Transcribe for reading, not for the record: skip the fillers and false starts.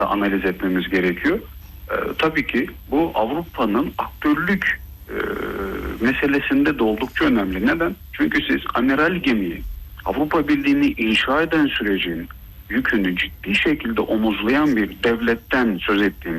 analiz etmemiz gerekiyor. Tabii ki bu Avrupa'nın aktörlük meselesinde de oldukça önemli. Neden? Çünkü siz amiral gemiyi Avrupa Birliği'ni inşa eden sürecin yükünü ciddi şekilde omuzlayan bir devletten söz ettiğiniz